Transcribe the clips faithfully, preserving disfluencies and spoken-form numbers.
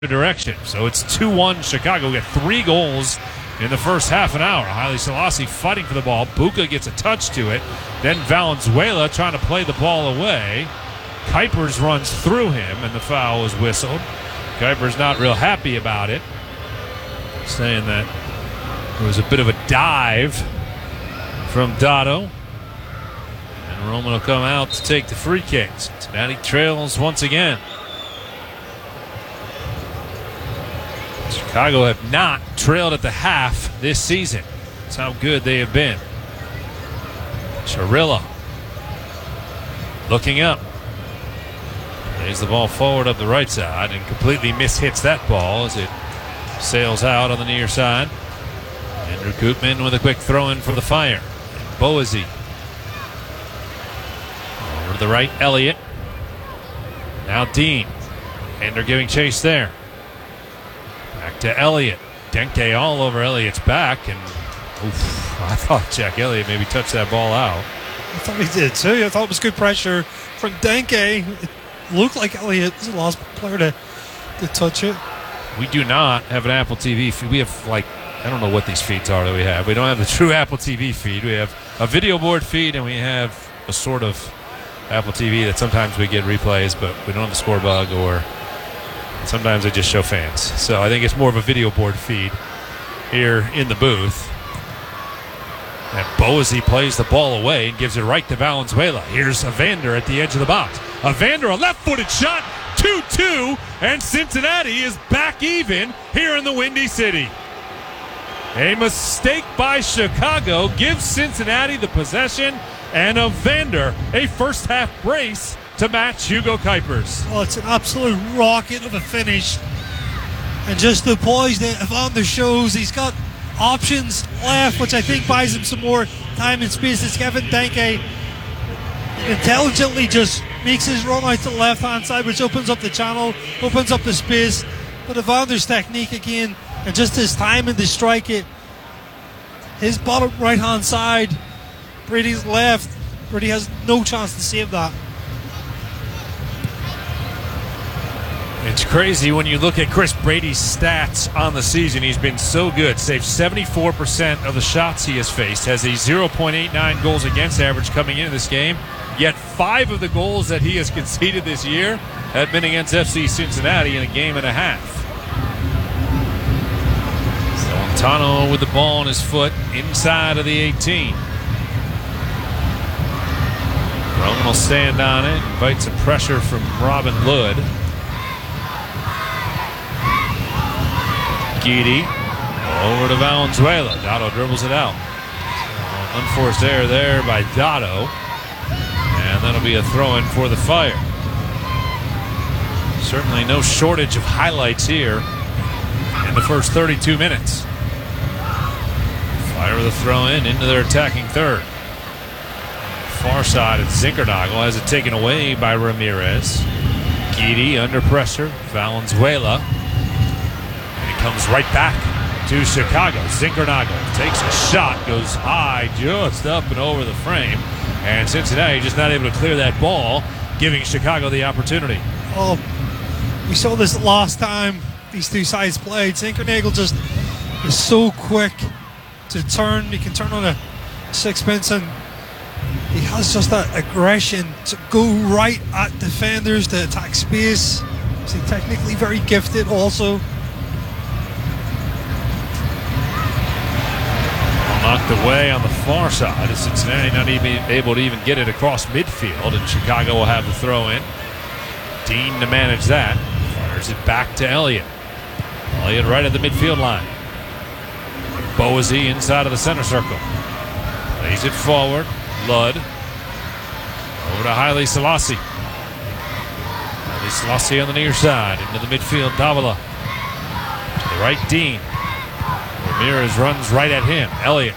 direction. So it's two one Chicago. We got three goals in the first half an hour. Haile Selassie fighting for the ball. Buka gets a touch to it. Then Valenzuela trying to play the ball away. Kuipers runs through him, and the foul is whistled. Kuipers not real happy about it, saying that it was a bit of a dive from Dotto. And Roman will come out to take the free kick. Cincinnati trails once again. Chicago have not trailed at the half this season. That's how good they have been. Chirilla looking up. Plays the ball forward up the right side and completely mishits that ball as it sails out on the near side. Andrew Koopman with a quick throw in for the Fire. Boise. Over to the right, Elliott. Now Dean. Ender giving chase there. Back to Elliott. Denke all over Elliott's back, and oof, I thought Jack Elliott maybe touched that ball out. I thought he did too. I thought it was good pressure from Denke. It looked like Elliott was the last player to, to touch it. We do not have an Apple T V feed. We have, like, I don't know what these feeds are that we have. We don't have the true Apple T V feed. We have a video board feed, and we have a sort of Apple T V that sometimes we get replays, but we don't have the score bug, or sometimes they just show fans. So I think it's more of a video board feed here in the booth. And Boise plays the ball away and gives it right to Valenzuela. Here's Evander at the edge of the box. Evander, a left-footed shot, two two, and Cincinnati is back even here in the Windy City. A mistake by Chicago gives Cincinnati the possession, and Evander a first-half brace to match Hugo Kuipers. Well, it's an absolute rocket of a finish. And just the poise that Evander shows. He's got options left, which I think buys him some more time and space. As Kevin Denke intelligently just makes his run out to the left-hand side, which opens up the channel, opens up the space. But Evander's technique again, and just his timing to strike it. His bottom right-hand side, Brady's left. Brady has no chance to save that. It's crazy when you look at Chris Brady's stats on the season. He's been so good. Saved seventy-four percent of the shots he has faced. Has a zero point eight nine goals against average coming into this game. Yet five of the goals that he has conceded this year have been against F C Cincinnati in a game and a half. Solentano with the ball on his foot inside of the eighteen. Roman will stand on it. Invites some pressure from Robin Lod. Guidi over to Valenzuela. Dotto dribbles it out. Unforced error there by Dotto. And that'll be a throw-in for the Fire. Certainly no shortage of highlights here in the first thirty-two minutes. Fire with a throw-in into their attacking third. Far side of Zinkernagel has it taken away by Ramirez. Guidi under pressure. Valenzuela. Comes right back to Chicago. Zinkernagel takes a shot, goes high, just up and over the frame, and Cincinnati just not able to clear that ball, giving Chicago the opportunity. Oh, we saw this last time these two sides played. Zinkernagel just is so quick to turn. He can turn on a sixpence, and he has just that aggression to go right at defenders, to attack space. He's technically very gifted also. Knocked away on the far side. As Cincinnati not even able to even get it across midfield, and Chicago will have the throw in. Dean to manage that. Fires it back to Elliott. Elliott right at the midfield line. Boise inside of the center circle. Plays it forward. Lod. Over to Haile Selassie. Haile Selassie on the near side. Into the midfield. Davila. To the right, Dean. Ramirez runs right at him. Elliott.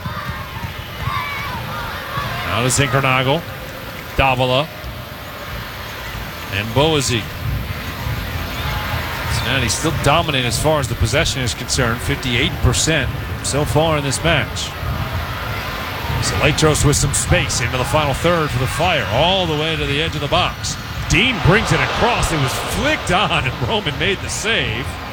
Now to Zinkernagel. Davila. And Boise. Cincinnati still dominant as far as the possession is concerned. fifty-eight percent so far in this match. Saletros with some space into the final third for the Fire. All the way to the edge of the box. Dean brings it across. It was flicked on, and Roman made the save.